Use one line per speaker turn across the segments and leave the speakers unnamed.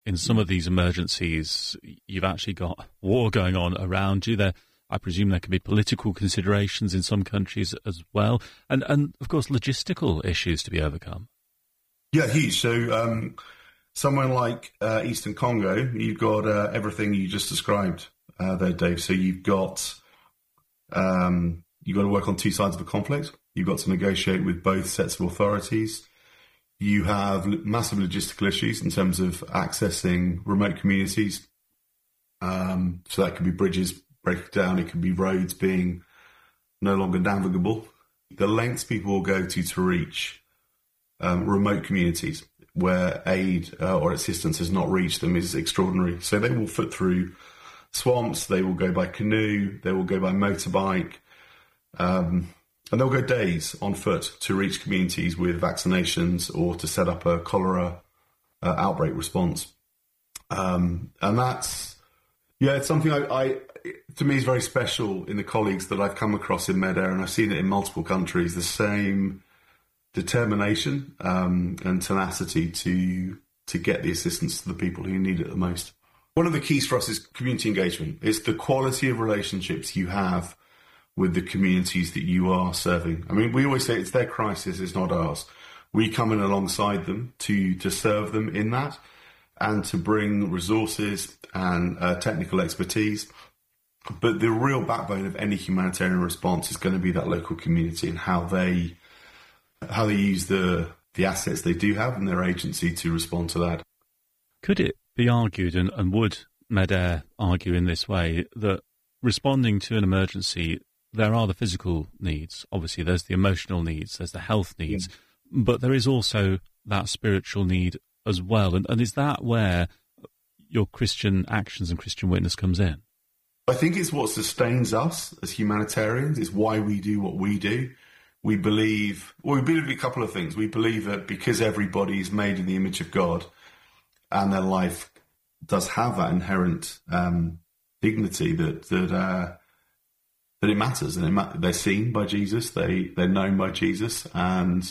in some of these emergencies, you've actually got war going on around you. I presume there can be political considerations in some countries as well, and of course logistical issues to be overcome.
Yeah, huge. So somewhere like Eastern Congo, you've got everything you just described there, Dave. So you've got to work on two sides of the conflict. You've got to negotiate with both sets of authorities. You have massive logistical issues in terms of accessing remote communities. So that could be bridges breaking down. It could be roads being no longer navigable. The lengths people will go to reach remote communities where aid or assistance has not reached them is extraordinary. So they will foot through swamps, they will go by canoe, they will go by motorbike, and they'll go days on foot to reach communities with vaccinations or to set up a cholera outbreak response. And that's, it's something to me is very special in the colleagues that I've come across in MEDAIR, and I've seen it in multiple countries, the same determination and tenacity to get the assistance to the people who need it the most. One of the keys for us is community engagement. It's the quality of relationships you have with the communities that you are serving. I mean, we always say it's their crisis, it's not ours. We come in alongside them to serve them in that and to bring resources and technical expertise. But the real backbone of any humanitarian response is going to be that local community and how they use the assets they do have and their agency to respond to that.
Could it be argued, and would MEDAIR argue in this way, that responding to an emergency, there are the physical needs, obviously there's the emotional needs, there's the health needs, but there is also that spiritual need as well. And is that where your Christian actions and Christian witness comes in?
I think it's what sustains us as humanitarians. It's why we do what we do. We believe a couple of things. We believe that because everybody is made in the image of God and their life does have that inherent dignity that it matters, and they're seen by Jesus, they're known by Jesus, and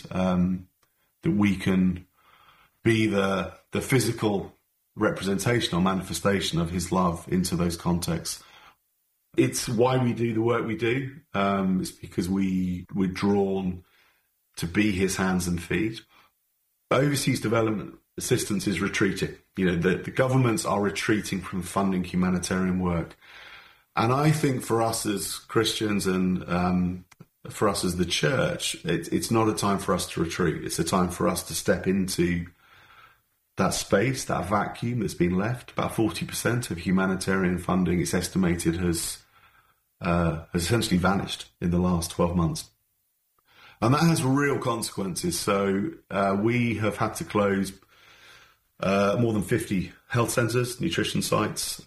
that we can be the physical representation or manifestation of his love into those contexts. It's why we do the work we do. It's because we're drawn to be his hands and feet. Overseas development assistance is retreating. The governments are retreating from funding humanitarian work. And I think for us as Christians and for us as the church, it's not a time for us to retreat. It's a time for us to step into that space, that vacuum that's been left. About 40% of humanitarian funding, it's estimated, has essentially vanished in the last 12 months. And that has real consequences. So we have had to close more than 50 health centres, nutrition sites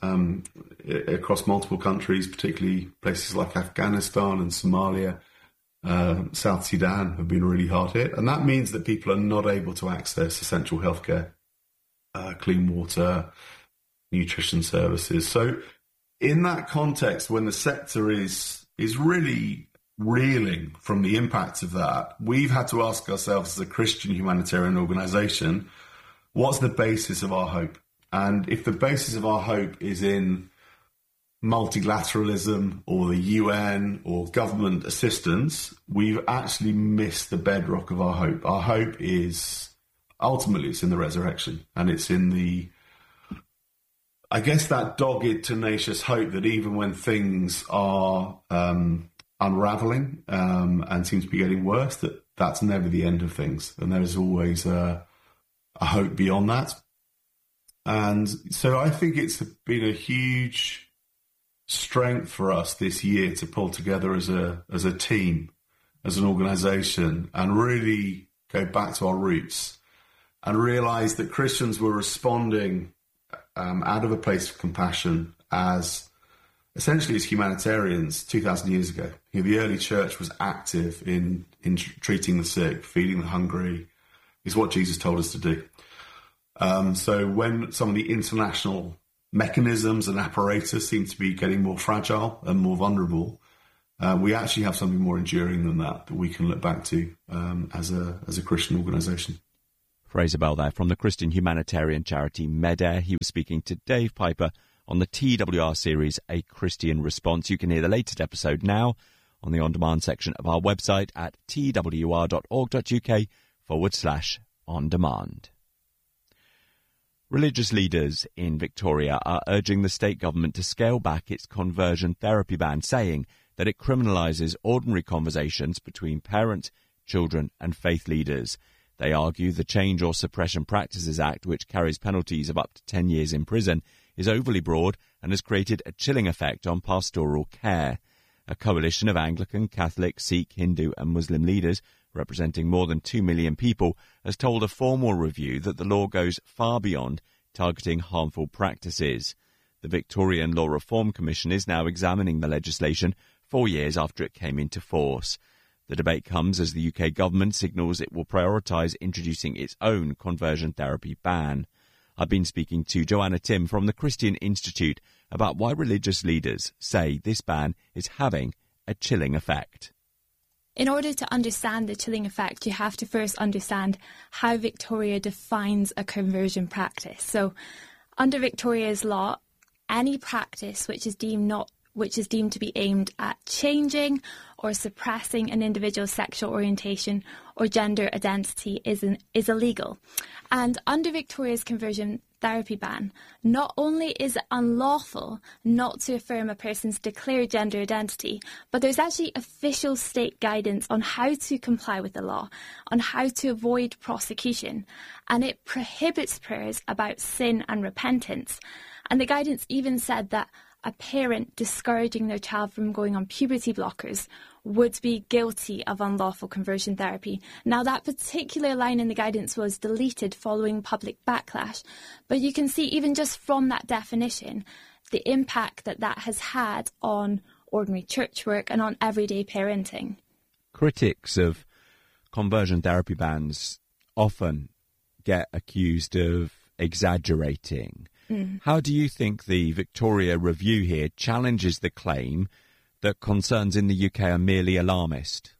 across multiple countries, particularly places like Afghanistan and Somalia. South Sudan have been really hard hit. And that means that people are not able to access essential healthcare, clean water, nutrition services. So in that context, when the sector is really reeling from the impact of that, we've had to ask ourselves as a Christian humanitarian organisation, what's the basis of our hope? And if the basis of our hope is in multilateralism or the UN or government assistance, we've actually missed the bedrock of our hope. Our hope is, ultimately, it's in the resurrection, and it's in that dogged, tenacious hope that even when things are unraveling and seem to be getting worse, that's never the end of things, and there's always a hope beyond that. And so I think it's been a huge strength for us this year to pull together as a team, as an organisation, and really go back to our roots and realise that Christians were responding out of a place of compassion as essentially as humanitarians 2,000 years ago. The early church was active in treating the sick, feeding the hungry, is what Jesus told us to do. So when some of the international mechanisms and apparatus seem to be getting more fragile and more vulnerable, we actually have something more enduring than that we can look back to as a Christian organisation.
Fraser Bell there from the Christian humanitarian charity Medair. He was speaking to Dave Piper on the TWR series, A Christian Response. You can hear the latest episode now on the on-demand section of our website at twr.org.uk/on-demand. Religious leaders in Victoria are urging the state government to scale back its conversion therapy ban, saying that it criminalises ordinary conversations between parents, children and faith leaders. They argue the Change or Suppression Practices Act, which carries penalties of up to 10 years in prison, is overly broad and has created a chilling effect on pastoral care. A coalition of Anglican, Catholic, Sikh, Hindu and Muslim leaders, representing more than 2 million people, has told a formal review that the law goes far beyond targeting harmful practices. The Victorian Law Reform Commission is now examining the legislation 4 years after it came into force. The debate comes as the UK government signals it will prioritise introducing its own conversion therapy ban. I've been speaking to Joanna Tim from the Christian Institute about why religious leaders say this ban is having a chilling effect.
In order to understand the chilling effect, you have to first understand how Victoria defines a conversion practice. So, under Victoria's law, any practice which is deemed to be aimed at changing or suppressing an individual's sexual orientation or gender identity is illegal. And under Victoria's conversion therapy ban, not only is it unlawful not to affirm a person's declared gender identity, but there's actually official state guidance on how to comply with the law, on how to avoid prosecution, and it prohibits prayers about sin and repentance. And the guidance even said that a parent discouraging their child from going on puberty blockers would be guilty of unlawful conversion therapy. Now, that particular line in the guidance was deleted following public backlash, but you can see even just from that definition the impact that has had on ordinary church work and on everyday parenting.
Critics of conversion therapy bans often get accused of exaggerating. How do you think the Victoria review here challenges the claim that concerns in the UK are merely alarmist?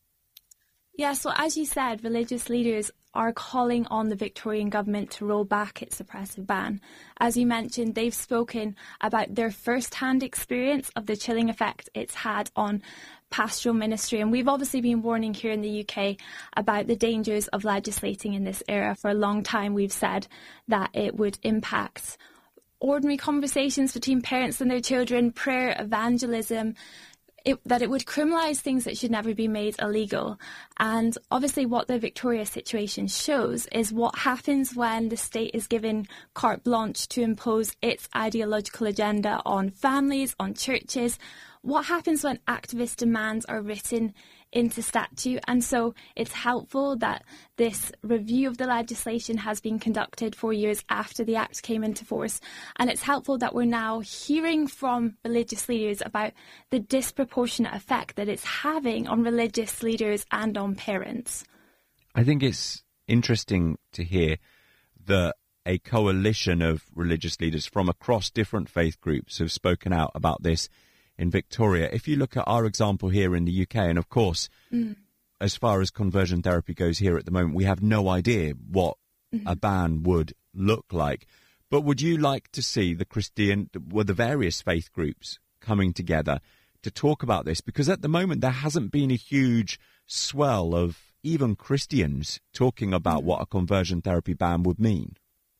Yeah, so as you said, religious leaders are calling on the Victorian government to roll back its suppressive ban. As you mentioned, they've spoken about their first-hand experience of the chilling effect it's had on pastoral ministry. And we've obviously been warning here in the UK about the dangers of legislating in this era. For a long time, we've said that it would impact ordinary conversations between parents and their children, prayer, evangelism, that it would criminalise things that should never be made illegal. And obviously what the Victoria situation shows is what happens when the state is given carte blanche to impose its ideological agenda on families, on churches. What happens when activist demands are written into statute? And so it's helpful that this review of the legislation has been conducted 4 years after the Act came into force. And it's helpful that we're now hearing from religious leaders about the disproportionate effect that it's having on religious leaders and on parents.
I think it's interesting to hear that a coalition of religious leaders from across different faith groups have spoken out about this in Victoria. If you look at our example here in the UK, and of course, as far as conversion therapy goes here at the moment, we have no idea what a ban would look like. But would you like to see the various faith groups coming together to talk about this? Because at the moment, there hasn't been a huge swell of even Christians talking about what a conversion therapy ban would mean.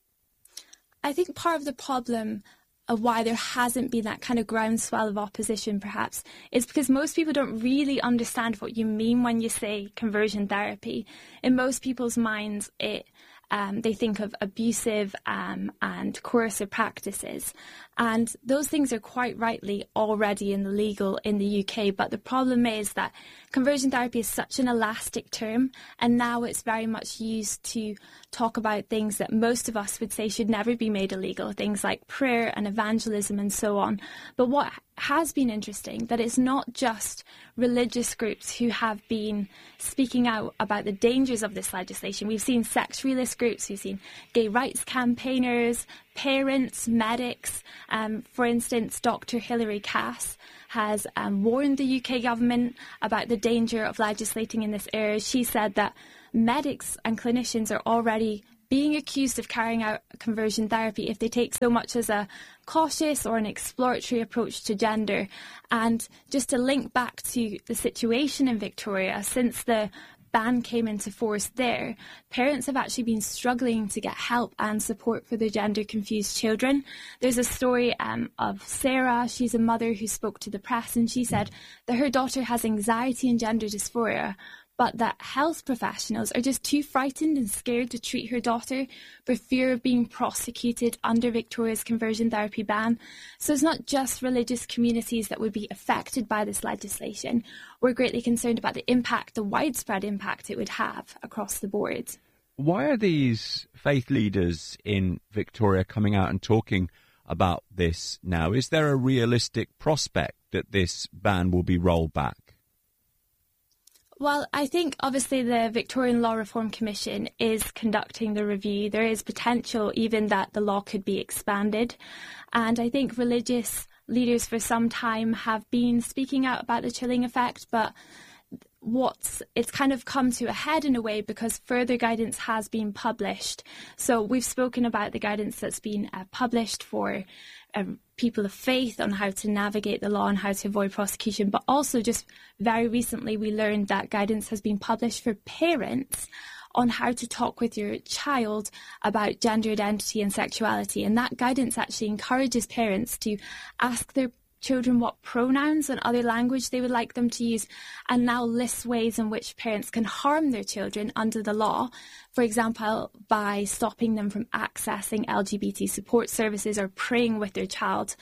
I think part of the problem of why there hasn't been that kind of groundswell of opposition, perhaps, is because most people don't really understand what you mean when you say conversion therapy. In most people's minds, they think of abusive and coercive practices. And those things are quite rightly already illegal in the UK. But the problem is that conversion therapy is such an elastic term, and now it's very much used to talk about things that most of us would say should never be made illegal, things like prayer and evangelism and so on. But what has been interesting, that it's not just religious groups who have been speaking out about the dangers of this legislation. We've seen sex realist groups, we've seen gay rights campaigners, parents, medics. For instance, Dr. Hilary Cass has warned the UK government about the danger of legislating in this area. She said that medics and clinicians are already being accused of carrying out conversion therapy if they take so much as a cautious or an exploratory approach to gender. And just to link back to the situation in Victoria, since the ban came into force there, parents have actually been struggling to get help and support for their gender-confused children. There's a story of Sarah. She's a mother who spoke to the press, and she said that her daughter has anxiety and gender dysphoria, but that health professionals are just too frightened and scared to treat her daughter for fear of being prosecuted under Victoria's conversion therapy ban. So it's not just religious communities that would be affected by this legislation. We're greatly concerned about the impact, the widespread impact it would have across the board.
Why are these faith leaders in Victoria coming out and talking about this now? Is there a realistic prospect that this ban will be rolled back?
Well, I think obviously the Victorian Law Reform Commission is conducting the review. There is potential even that the law could be expanded. And I think religious leaders for some time have been speaking out about the chilling effect, but it's kind of come to a head in a way because further guidance has been published. So we've spoken about the guidance that's been published for people of faith on how to navigate the law and how to avoid prosecution, but also just very recently we learned that guidance has been published for parents on how to talk with your child about gender identity and sexuality. And that guidance actually encourages parents to ask their children what pronouns and other language they would like them to use, and now lists ways in which parents can harm their children under the law, for example, by stopping them from accessing LGBT support services or praying with their child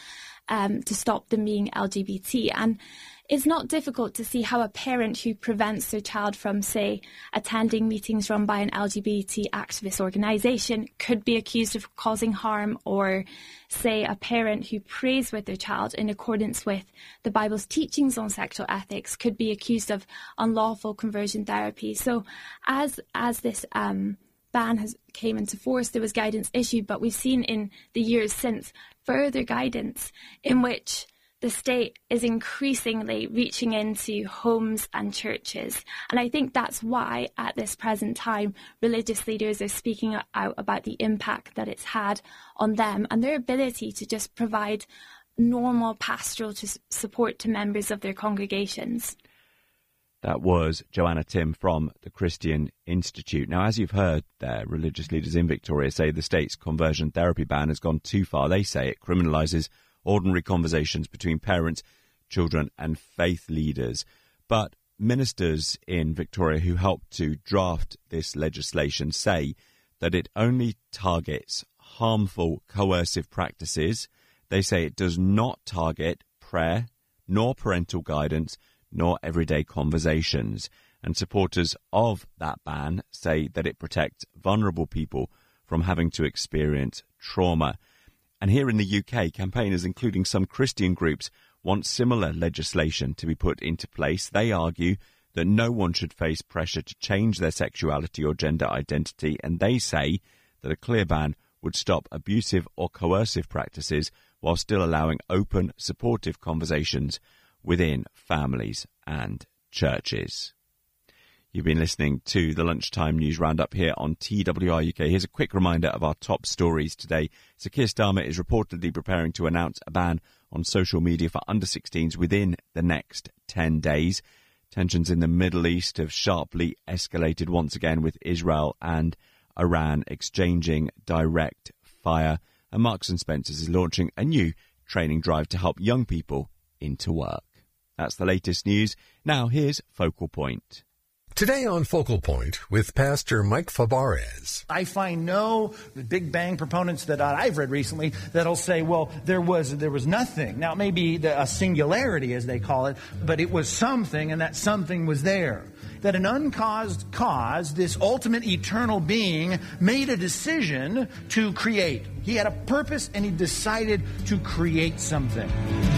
to stop them being LGBT. And it's not difficult to see how a parent who prevents their child from, say, attending meetings run by an LGBT activist organisation could be accused of causing harm, or, say, a parent who prays with their child in accordance with the Bible's teachings on sexual ethics could be accused of unlawful conversion therapy. So as this ban came into force, there was guidance issued, but we've seen in the years since further guidance in which the state is increasingly reaching into homes and churches. And I think that's why, at this present time, religious leaders are speaking out about the impact that it's had on them and their ability to just provide normal pastoral support to members of their congregations.
That was Joanna Tim from the Christian Institute. Now, as you've heard there, religious leaders in Victoria say the state's conversion therapy ban has gone too far. They say it criminalises ordinary conversations between parents, children and faith leaders. But ministers in Victoria who helped to draft this legislation say that it only targets harmful coercive practices. They say it does not target prayer, nor parental guidance, nor everyday conversations. And supporters of that ban say that it protects vulnerable people from having to experience trauma. And here in the UK, campaigners, including some Christian groups, want similar legislation to be put into place. They argue that no one should face pressure to change their sexuality or gender identity, and they say that a clear ban would stop abusive or coercive practices while still allowing open, supportive conversations within families and churches. You've been listening to the Lunchtime News Roundup here on TWR UK. Here's a quick reminder of our top stories today. Sir Keir Starmer is reportedly preparing to announce a ban on social media for under-16s within the next 10 days. Tensions in the Middle East have sharply escalated once again, with Israel and Iran exchanging direct fire. And Marks & Spencer's is launching a new training drive to help young people into work. That's the latest news. Now here's Focal Point.
Today on Focal Point with Pastor Mike Fabarez.
I find no Big Bang proponents that I've read recently that'll say, well, there was nothing. Now, it may be a singularity, as they call it, but it was something, and that something was there. That an uncaused cause, this ultimate eternal being, made a decision to create. He had a purpose, and he decided to create something.